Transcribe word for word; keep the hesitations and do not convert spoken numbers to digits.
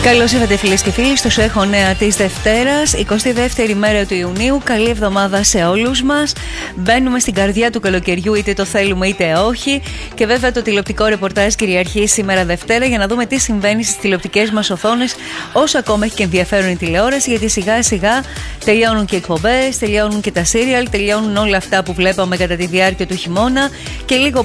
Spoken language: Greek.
Καλώς ήρθατε φίλες και φίλοι στο Σου Έχω Νέα της Δευτέρας, εικοστή δεύτερη μέρα του Ιουνίου. Καλή εβδομάδα σε όλους μας. Μπαίνουμε στην καρδιά του καλοκαιριού, είτε το θέλουμε είτε όχι. Και βέβαια το τηλεοπτικό ρεπορτάζ κυριαρχεί σήμερα Δευτέρα για να δούμε τι συμβαίνει στις τηλεοπτικές μας οθόνες, όσο ακόμα έχει και ενδιαφέρον η τηλεόραση, γιατί σιγά σιγά τελειώνουν και εκπομπές, τελειώνουν και τα σύριαλ, τελειώνουν όλα αυτά που βλέπαμε κατά τη διάρκεια του χειμώνα και λίγο